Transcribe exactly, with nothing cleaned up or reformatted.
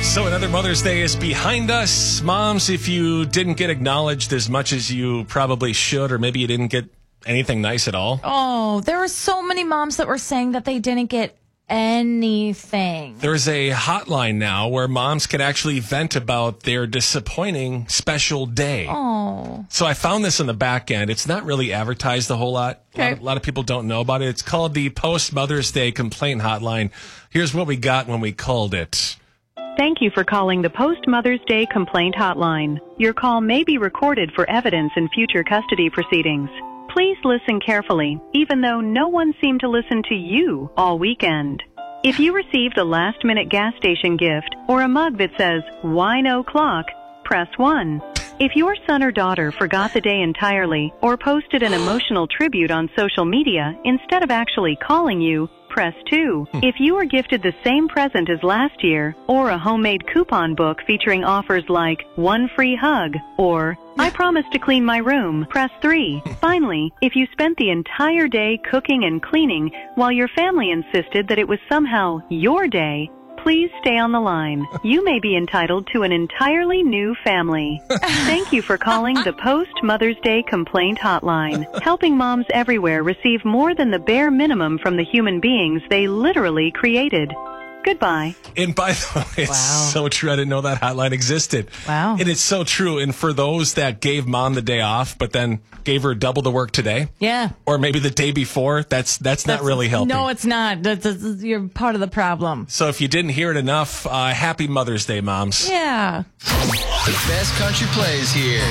So another Mother's Day is behind us. Moms, if you didn't get acknowledged as much as you probably should, or maybe you didn't get anything nice at all. Oh, there were so many moms that were saying that they didn't get anything. There's a hotline now where moms can actually vent about their disappointing special day. Oh. So I found this in the back end. It's not really advertised a whole lot. Okay. A lot of, a lot of people don't know about it. It's called the Post Mother's Day Complaint Hotline. Here's what we got when we called it. Thank you for calling the Post Mother's Day Complaint Hotline. Your call may be recorded for evidence in future custody proceedings. Please listen carefully, even though no one seemed to listen to you all weekend. If you received a last-minute gas station gift or a mug that says, "Wine o'clock," press one. If your son or daughter forgot the day entirely or posted an emotional tribute on social media instead of actually calling you, press two. If you were gifted the same present as last year or a homemade coupon book featuring offers like one free hug or I promise to clean my room, press three. Finally, if you spent the entire day cooking and cleaning while your family insisted that it was somehow your day, please stay on the line. You may be entitled to an entirely new family. Thank you for calling the Post Mother's Day Complaint Hotline, helping moms everywhere receive more than the bare minimum from the human beings they literally created. Goodbye. And by the way, it's Wow. so true. I didn't know that hotline existed. Wow. And it's so true. And for those that gave mom the day off, but then gave her double the work today, Yeah. or maybe the day before, that's that's, not really helping. No, it's not. That's, that's, you're part of the problem. So if you didn't hear it enough, uh, happy Mother's Day, moms. Yeah. The best country plays here.